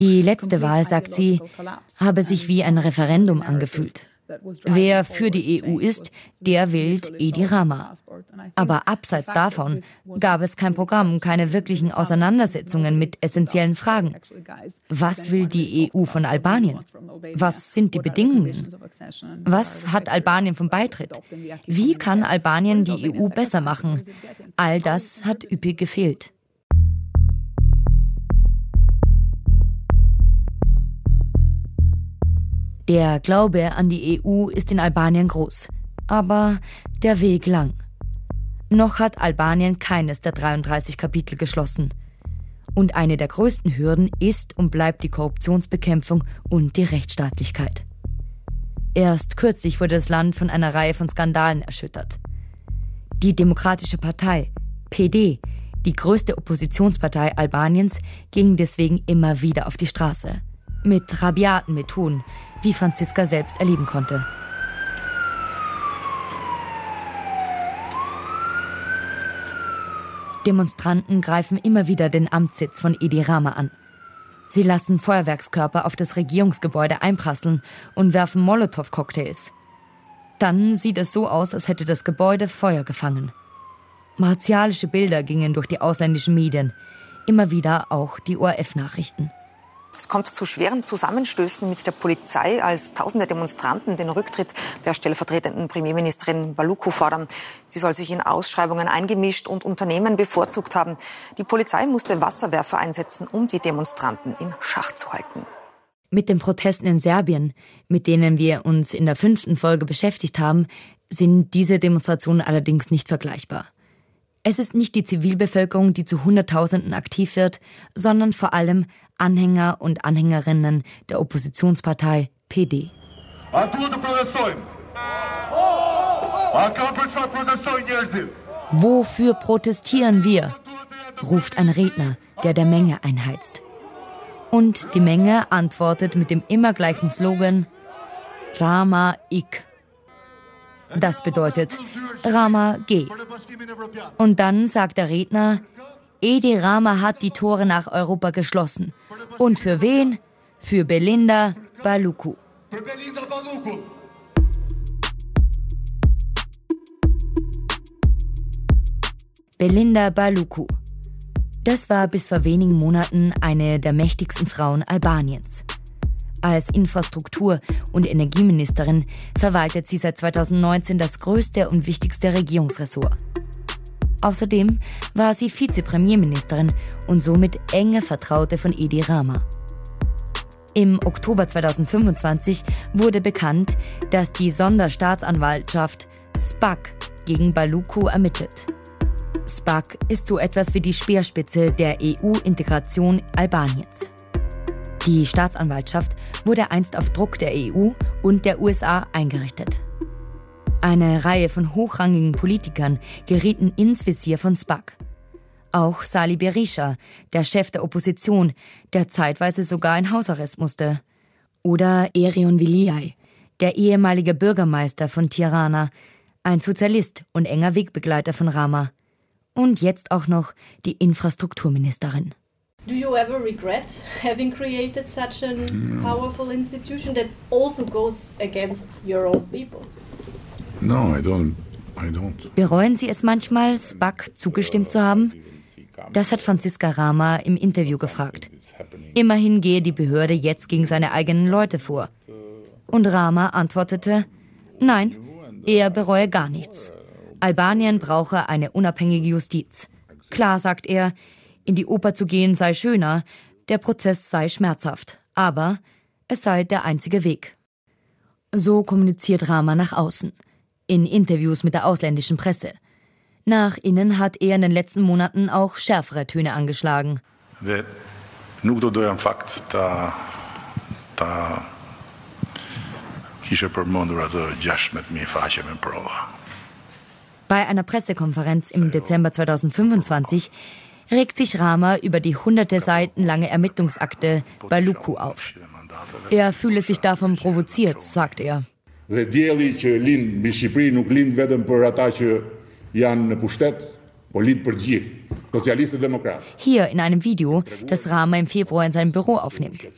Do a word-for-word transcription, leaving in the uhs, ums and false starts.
Die letzte Wahl, sagt sie, habe sich wie ein Referendum angefühlt. Wer für die E U ist, der wählt Edi Rama. Aber abseits davon gab es kein Programm, keine wirklichen Auseinandersetzungen mit essentiellen Fragen. Was will die E U von Albanien? Was sind die Bedingungen? Was hat Albanien vom Beitritt? Wie kann Albanien die E U besser machen? All das hat üppig gefehlt. Der Glaube an die E U ist in Albanien groß, aber der Weg lang. Noch hat Albanien keines der dreiunddreißig Kapitel geschlossen. Und eine der größten Hürden ist und bleibt die Korruptionsbekämpfung und die Rechtsstaatlichkeit. Erst kürzlich wurde das Land von einer Reihe von Skandalen erschüttert. Die Demokratische Partei, P D, die größte Oppositionspartei Albaniens, ging deswegen immer wieder auf die Straße. Mit rabiaten Methoden, wie Franziska selbst erleben konnte. Demonstranten greifen immer wieder den Amtssitz von Edi Rama an. Sie lassen Feuerwerkskörper auf das Regierungsgebäude einprasseln und werfen Molotow-Cocktails. Dann sieht es so aus, als hätte das Gebäude Feuer gefangen. Martialische Bilder gingen durch die ausländischen Medien, immer wieder auch die O R F-Nachrichten. Es kommt zu schweren Zusammenstößen mit der Polizei, als tausende Demonstranten den Rücktritt der stellvertretenden Premierministerin Baluku fordern. Sie soll sich in Ausschreibungen eingemischt und Unternehmen bevorzugt haben. Die Polizei musste Wasserwerfer einsetzen, um die Demonstranten in Schach zu halten. Mit den Protesten in Serbien, mit denen wir uns in der fünften Folge beschäftigt haben, sind diese Demonstrationen allerdings nicht vergleichbar. Es ist nicht die Zivilbevölkerung, die zu Hunderttausenden aktiv wird, sondern vor allem Anhänger und Anhängerinnen der Oppositionspartei P D. Wofür protestieren wir? Ruft ein Redner, der der Menge einheizt. Und die Menge antwortet mit dem immer gleichen Slogan Rama ik. Das bedeutet Rama geh. Und dann sagt der Redner, Edi Rama hat die Tore nach Europa geschlossen. Und für wen? Für Belinda Baluku. Belinda Baluku. Das war bis vor wenigen Monaten eine der mächtigsten Frauen Albaniens. Als Infrastruktur- und Energieministerin verwaltet sie seit zweitausendneunzehn das größte und wichtigste Regierungsressort. Außerdem war sie Vizepremierministerin und somit enge Vertraute von Edi Rama. Im Oktober zweitausendfünfundzwanzig wurde bekannt, dass die Sonderstaatsanwaltschaft S P A C gegen Baluku ermittelt. S P A C ist so etwas wie die Speerspitze der E U-Integration Albaniens. Die Staatsanwaltschaft wurde einst auf Druck der E U und der U S A eingerichtet. Eine Reihe von hochrangigen Politikern gerieten ins Visier von S P A C. Auch Sali Berisha, der Chef der Opposition, der zeitweise sogar in Hausarrest musste. Oder Erion Viliaj, der ehemalige Bürgermeister von Tirana, ein Sozialist und enger Wegbegleiter von Rama. Und jetzt auch noch die Infrastrukturministerin. Do you ever regret having created such a powerful institution that also goes against your own people? No, I don't. I don't. Bereuen Sie es manchmal, S P A C zugestimmt zu haben? Das hat Franziska Rama im Interview gefragt. Immerhin gehe die Behörde jetzt gegen seine eigenen Leute vor. Und Rama antwortete, nein, er bereue gar nichts. Albanien brauche eine unabhängige Justiz. Klar, sagt er, in die Oper zu gehen sei schöner, der Prozess sei schmerzhaft, aber es sei der einzige Weg. So kommuniziert Rama nach außen, in Interviews mit der ausländischen Presse. Nach innen hat er in den letzten Monaten auch schärfere Töne angeschlagen. Bei einer Pressekonferenz im Dezember zweitausendfünfundzwanzig regt sich Rama über die hunderte Seiten lange Ermittlungsakte Baluku auf. Er fühle sich davon provoziert, sagt er. Hier in einem Video, das Rama im Februar in seinem Büro aufnimmt.